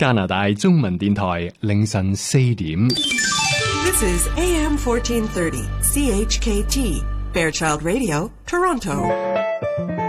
加拿大中文電台凌晨4點。 This is AM 1430 CHKT Fairchild Radio, Toronto.